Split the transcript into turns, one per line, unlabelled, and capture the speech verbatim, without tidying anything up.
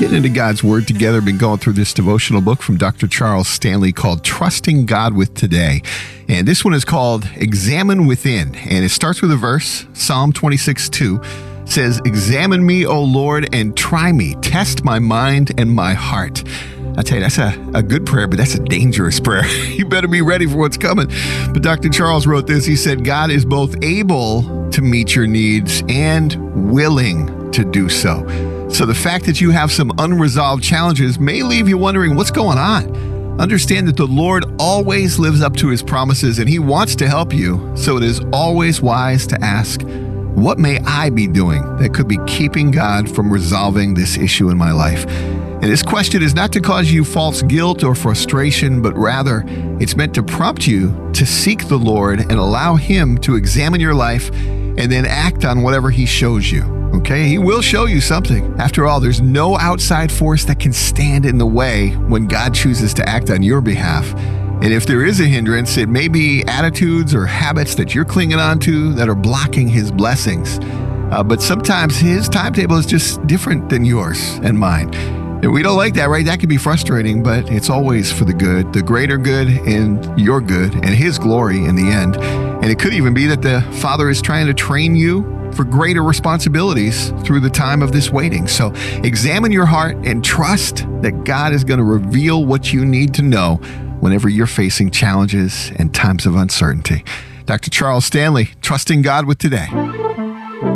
Getting into God's Word together. Been going through this devotional book from Doctor Charles Stanley called Trusting God with Today. And this one is called Examine Within. And it starts with a verse, Psalm twenty-six two. Says, "Examine me, O Lord, and try me. Test my mind and my heart." I tell you, that's a, a good prayer, but that's a dangerous prayer. You better be ready for what's coming. But Doctor Charles wrote this. He said, God is both able to meet your needs and willing to do so. So the fact that you have some unresolved challenges may leave you wondering what's going on. Understand that the Lord always lives up to his promises and he wants to help you. So it is always wise to ask, what may I be doing that could be keeping God from resolving this issue in my life? And this question is not to cause you false guilt or frustration, but rather it's meant to prompt you to seek the Lord and allow him to examine your life and then act on whatever he shows you. Okay, he will show you something. After all, there's no outside force that can stand in the way when God chooses to act on your behalf. And if there is a hindrance, it may be attitudes or habits that you're clinging on to that are blocking his blessings. Uh, but sometimes his timetable is just different than yours and mine. And we don't like that, right? That can be frustrating, but it's always for the good, the greater good and your good and his glory in the end. And it could even be that the Father is trying to train you for greater responsibilities through the time of this waiting. So examine your heart and trust that God is going to reveal what you need to know whenever you're facing challenges and times of uncertainty. Doctor Charles Stanley, Trusting God with Today.